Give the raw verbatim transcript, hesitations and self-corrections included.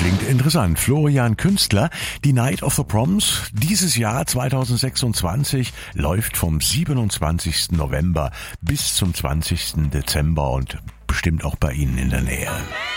Klingt interessant. Florian Künstler, die Night of the Proms, dieses Jahr zwanzig sechsundzwanzig, läuft vom siebenundzwanzigsten November bis zum zwanzigsten Dezember und bestimmt auch bei Ihnen in der Nähe.